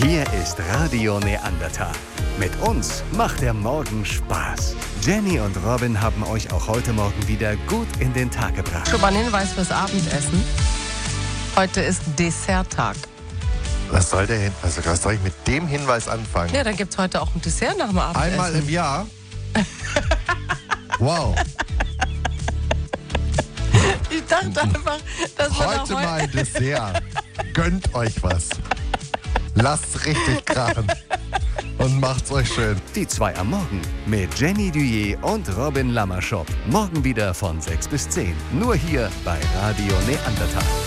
Hier ist Radio Neandertal. Mit uns macht der Morgen Spaß. Jenny und Robin haben euch auch heute Morgen wieder gut in den Tag gebracht. Schon mal ein Hinweis fürs Abendessen. Heute ist Desserttag. Was soll ich mit dem Hinweis anfangen? Ja, dann gibt es heute auch ein Dessert nach dem Abendessen. Einmal im Jahr? Wow. Ich dachte einfach, dass wir Heute mal ein Dessert. Gönnt euch was. Lasst's richtig krachen. Und macht's euch schön. Die 2 am Morgen mit Jenny Duyé und Robin Lammerschop. Morgen wieder von 6 bis 10. Nur hier bei Radio Neandertal.